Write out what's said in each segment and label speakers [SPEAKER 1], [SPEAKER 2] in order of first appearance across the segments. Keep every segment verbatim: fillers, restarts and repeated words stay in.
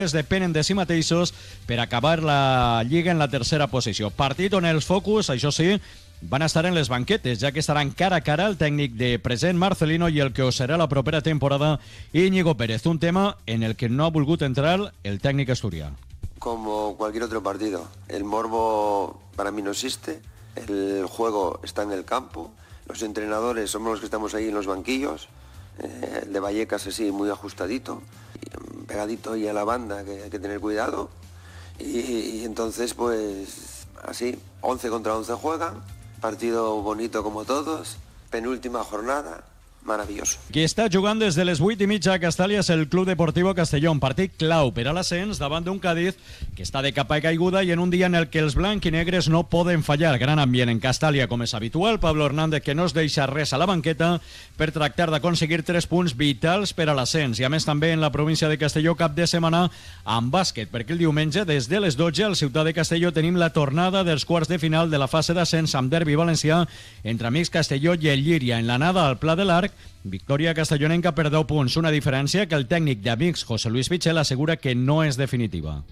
[SPEAKER 1] depenen de si mateixos per acabar la Lliga en la tercera posició. Partit on els focus, això sí, van estar en les banquetes, ja que estaran cara a cara el tècnic de present Marcelino i el que ho serà la propera temporada Íñigo Pérez, un tema en el que no ha volgut entrar el tècnic asturià.
[SPEAKER 2] Como cualquier otro partido, el morbo para mí no existe, el juego está en el campo, los entrenadores somos los que estamos ahí en los banquillos, eh, el de Vallecas así muy ajustadito, pegadito ahí a la banda, que hay que tener cuidado, y, y entonces pues así, once contra once juegan, partido bonito como todos, penúltima jornada, maravilloso.
[SPEAKER 1] Qui està jugant des de les vuit i mitja a Castalla és el Club Deportivo Castellón, partit clau per a l'ascens davant d'un Cádiz que està de capa i caiguda i en un dia en el que els blanquinegres no poden fallar. Gran ambient en Castalla, com és habitual. Pablo Hernández, que no es deixa res a la banqueta per tractar d'aconseguir tres punts vitals per a l'ascens. I a més també en la província de Castelló cap de setmana amb bàsquet, perquè el diumenge des de les dotze al Ciutat de Castelló tenim la tornada dels quarts de final de la fase d'ascens amb derbi valencià entre Amics Castelló i el Llíria. En l'anada al Pla de l'Arc, victòria castellonenca per deu punts, una diferència que el tècnic d'Amics, José Luis Pichel, asegura que no es definitiva.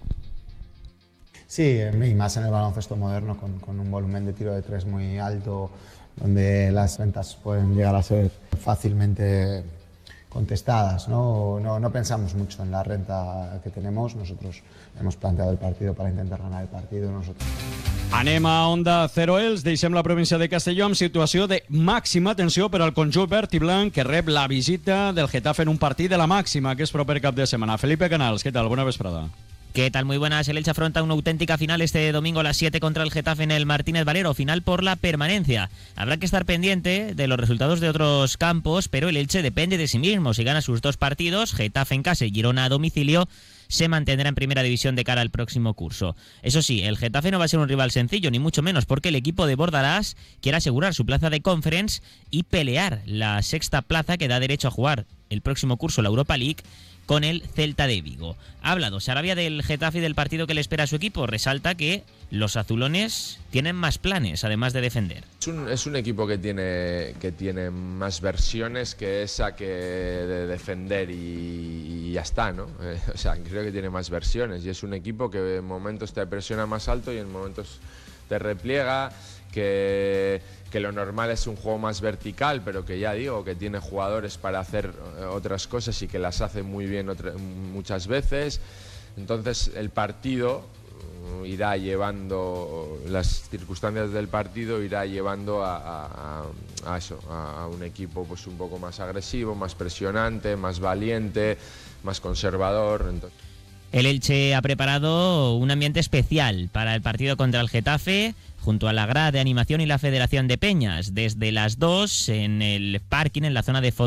[SPEAKER 3] Sí, y más en el baloncesto moderno, con, con un volumen de tiro de tres muy alto, donde las ventas pueden llegar a ser fácilmente contestadas, ¿no? No, no pensamos mucho en la renta que tenemos, nosotros hemos planteado el partido para intentar ganar el partido. Nosotros.
[SPEAKER 1] Anem a Onda Cero Els, deixem la província de Castelló amb situació de màxima tensió per al conjunt verd i blanc que rep la visita del Getafe en un partit de la màxima que és proper cap de setmana. Felipe Canals, ¿qué tal? Buena vesprada.
[SPEAKER 4] ¿Qué tal? Muy buenas. El Elche afronta una auténtica final este domingo a las siete contra el Getafe en el Martínez Valero, final por la permanencia. Habrá que estar pendiente de los resultados de otros campos, pero el Elche depende de sí mismo. Si gana sus dos partidos, Getafe en casa y Girona a domicilio, se mantendrá en primera división de cara al próximo curso. Eso sí, el Getafe no va a ser un rival sencillo, ni mucho menos, porque el equipo de Bordalás quiere asegurar su plaza de Conference y pelear la sexta plaza que da derecho a jugar el próximo curso la Europa League con el Celta de Vigo. Ha hablado Sarabia del Getafe y del partido que le espera a su equipo. Resalta que los azulones tienen más planes, además de defender.
[SPEAKER 5] Es un, es un equipo que tiene, que tiene más versiones que esa que de defender y, y ya está, ¿no? Eh, o sea, creo que tiene más versiones y es un equipo que en momentos te presiona más alto y en momentos te repliega, que, que lo normal es un juego más vertical, pero que ya digo, que tiene jugadores para hacer otras cosas y que las hace muy bien otra, muchas veces. Entonces el partido irá llevando, las circunstancias del partido irá llevando a, a, a eso, a un equipo pues un poco más agresivo, más presionante, más valiente, más conservador. Entonces...
[SPEAKER 4] El Elche ha preparado un ambiente especial para el partido contra el Getafe, junto a la grada de animación y la Federación de Peñas. Desde las dos, en el parking, en la zona de fondo,